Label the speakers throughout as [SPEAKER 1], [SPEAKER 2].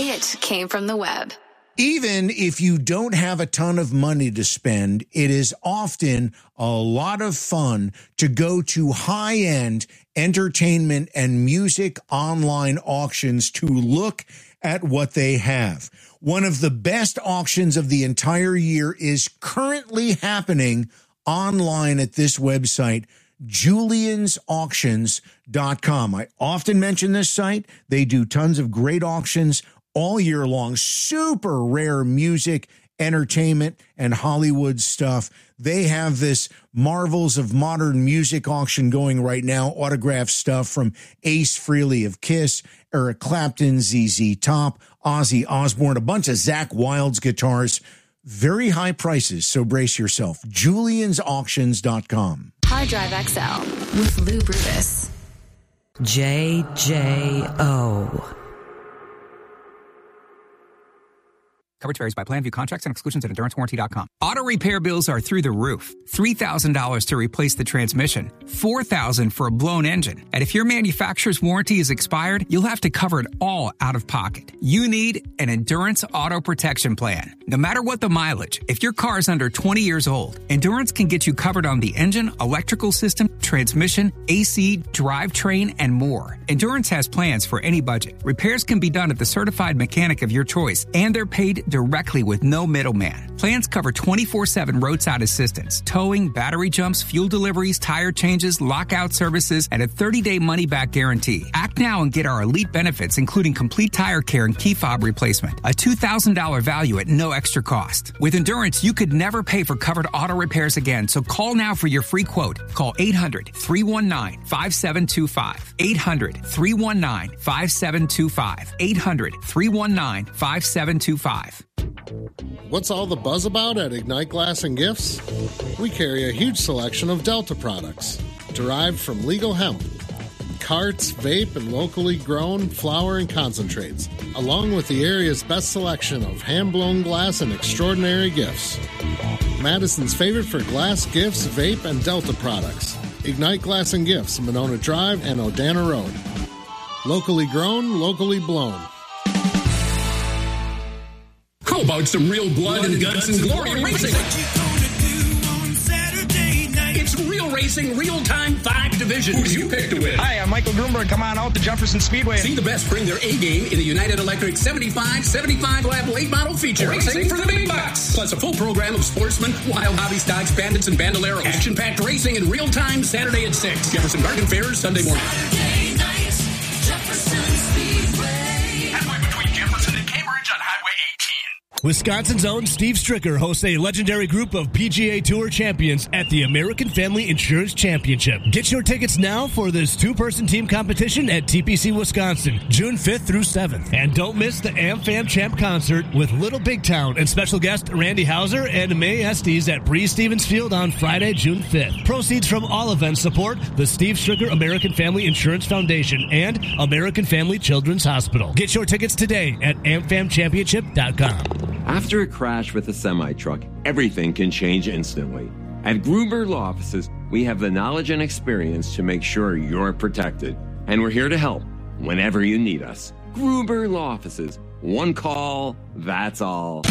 [SPEAKER 1] It came from the web.
[SPEAKER 2] Even if you don't have a ton of money to spend, it is often a lot of fun to go to high-end entertainment and music online auctions to look at what they have. One of the best auctions of the entire year is currently happening online at this website, juliansauctions.com. I often mention this site. They do tons of great auctions all year long, super rare music, entertainment, and Hollywood stuff. They have this Marvels of Modern Music auction going right now, autographed stuff from Ace Frehley of Kiss, Eric Clapton, ZZ Top, Ozzy Osbourne, a bunch of Zakk Wylde's guitars. Very high prices, so brace yourself. juliansauctions.com.
[SPEAKER 1] Hard Drive XL with Lou Brutus.
[SPEAKER 3] JJO.
[SPEAKER 4] Coverage varies by plan. View contracts and exclusions at EnduranceWarranty.com. Auto repair bills are through the roof. $3,000 to replace the transmission. $4,000 for a blown engine. And if your manufacturer's warranty is expired, you'll have to cover it all out of pocket. You need an Endurance Auto Protection Plan. No matter what the mileage, if your car is under 20 years old, Endurance can get you covered on the engine, electrical system, transmission, AC, drivetrain, and more. Endurance has plans for any budget. Repairs can be done at the certified mechanic of your choice, and they're paid directly with no middleman. Plans cover 24/7 roadside assistance, towing, battery jumps, fuel deliveries, tire changes, lockout services, and a 30-day money-back guarantee. Act now and get our elite benefits, including complete tire care and key fob replacement. A $2,000 value at no extra cost. With Endurance, you could never pay for covered auto repairs again, so call now for your free quote. Call 800-319-5725. 800-319-5725. 800-319-5725.
[SPEAKER 5] What's all the buzz about at Ignite Glass and Gifts? We carry a huge selection of Delta products, derived from legal hemp, carts, vape, and locally grown flower and concentrates, along with the area's best selection of hand-blown glass and extraordinary gifts. Madison's favorite for glass, gifts, vape, and Delta products. Ignite Glass and Gifts, Monona Drive and Odana Road. Locally grown, locally blown.
[SPEAKER 6] How about some real blood and guts and glory racing? It's real racing, real-time 5 divisions. Who do you pick to win?
[SPEAKER 7] Hi, I'm Michael Grunberg. Come on out to Jefferson Speedway.
[SPEAKER 6] See the best bring their A-game in the United Electric 75 lap late model feature. Racing for the big bucks. Plus a full program of sportsmen, wild hobby stocks, bandits, and bandoleros. Action-packed racing in real time Saturday at 6. Jefferson Garden Fairs Sunday morning.
[SPEAKER 8] Saturday night, Jefferson Speedway.
[SPEAKER 6] Halfway between Jefferson and Cambridge on Highway 18.
[SPEAKER 9] Wisconsin's own Steve Stricker hosts a legendary group of PGA Tour champions at the American Family Insurance Championship. Get your tickets now for this 2-person team competition at TPC Wisconsin, June 5th through 7th. And don't miss the AmFam Champ concert with Little Big Town and special guest Randy Hauser and May Estes at Breeze Stevens Field on Friday, June 5th. Proceeds from all events support the Steve Stricker American Family Insurance Foundation and American Family Children's Hospital. Get your tickets today at amfamchampionship.com.
[SPEAKER 10] After a crash with a semi-truck, everything can change instantly. At Gruber Law Offices, we have the knowledge and experience to make sure you're protected. And we're here to help whenever you need us. Gruber Law Offices. One call, that's all.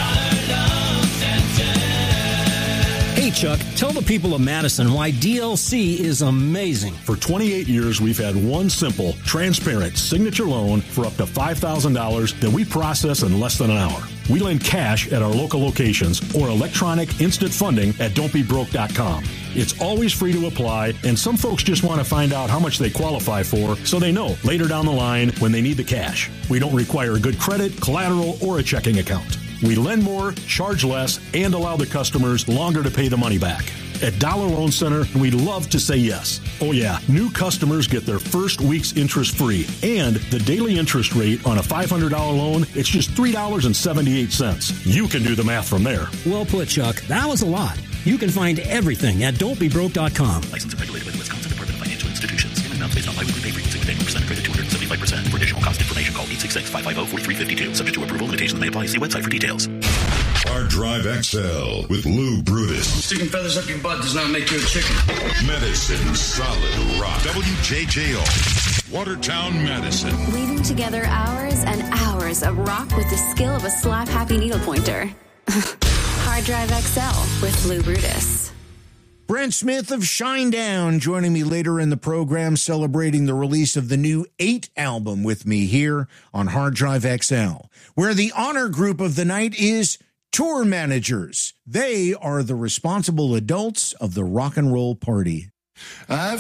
[SPEAKER 11] Hey, Chuck, tell the people of Madison why DLC is amazing.
[SPEAKER 12] For 28 years, we've had one simple, transparent signature loan for up to $5,000 that we process in less than an hour. We lend cash at our local locations or electronic instant funding at don'tbebroke.com. It's always free to apply, and some folks just want to find out how much they qualify for so they know later down the line when they need the cash. We don't require good credit, collateral, or a checking account. We lend more, charge less, and allow the customers longer to pay the money back. At Dollar Loan Center, we love to say yes. Oh yeah, new customers get their first week's interest free. And the daily interest rate on a $500 loan, it's just $3.78. You can do the math from there.
[SPEAKER 11] Well put, Chuck. That was a lot. You can find everything at don'tbebroke.com.
[SPEAKER 13] Licensed and regulated by the Wisconsin Department of Financial Institutions. Payment amounts based on biweekly pay frequency with annual percent credit 275%. For additional cost information, call 866-550-4352. Subject to approval, limitations may apply. See website for details.
[SPEAKER 14] Hard Drive XL with Lou Brutus.
[SPEAKER 15] Sticking feathers up your butt does not make you a chicken.
[SPEAKER 14] Medicine Solid Rock. WJJO. Watertown, Madison.
[SPEAKER 1] Weaving together hours and hours hours of rock with the skill of a slap-happy needle pointer. Hard Drive XL with Lou Brutus.
[SPEAKER 2] Brent Smith of Shinedown joining me later in the program, celebrating the release of the new 8 album with me here on Hard Drive XL, where the honor group of the night is tour managers. They are the responsible adults of the rock and roll party.
[SPEAKER 3] I've